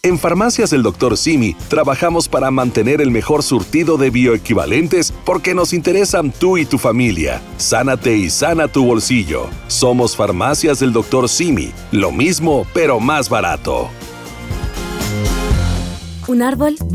En Farmacias del Dr. Simi trabajamos para mantener el mejor surtido de bioequivalentes porque nos interesan tú y tu familia. Sánate y sana tu bolsillo. Somos Farmacias del Dr. Simi. Lo mismo, pero más barato. Un árbol